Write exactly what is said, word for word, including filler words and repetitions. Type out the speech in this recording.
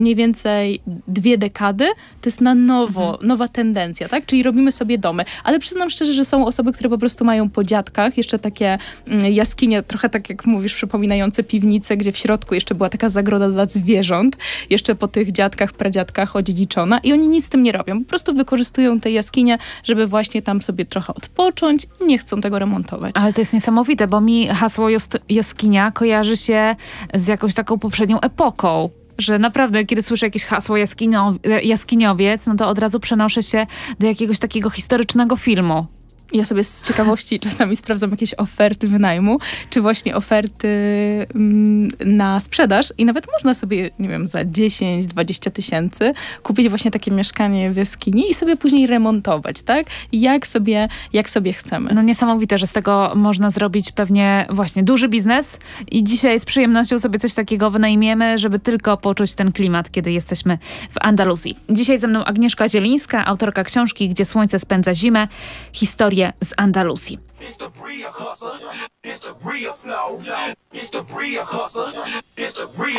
mniej więcej dwie dekady, to jest na nowo, mhm. nowa tendencja, tak? Czyli robimy sobie domy. Ale przyznam szczerze, że są osoby, które po prostu mają po dziadkach jeszcze takie mm, jaskinie, trochę tak jak mówisz, przypominające piwnice, gdzie w środku jeszcze była taka zagroda dla zwierząt, jeszcze po tych dziadkach, pradziadkach odziedziczona i oni nic z tym nie robią. Po prostu wykorzystują te jaskinie, żeby właśnie tam sobie trochę odpocząć i nie chcą tego remontować. Ale to jest niesamowite, bo mi hasło jas- jaskinia kojarzy się z jakąś taką poprzednią epoką. Że naprawdę, kiedy słyszę jakieś hasło jaskinio, jaskiniowiec, no to od razu przenoszę się do jakiegoś takiego historycznego filmu. Ja sobie z ciekawości czasami sprawdzam jakieś oferty wynajmu, czy właśnie oferty mm, na sprzedaż i nawet można sobie, nie wiem, za dziesięć dwadzieścia tysięcy kupić właśnie takie mieszkanie w jaskini i sobie później remontować, tak? Jak sobie, jak sobie chcemy. No niesamowite, że z tego można zrobić pewnie właśnie duży biznes i dzisiaj z przyjemnością sobie coś takiego wynajmiemy, żeby tylko poczuć ten klimat, kiedy jesteśmy w Andaluzji. Dzisiaj ze mną Agnieszka Zielińska, autorka książki Gdzie słońce spędza zimę. Historia z Andaluzji.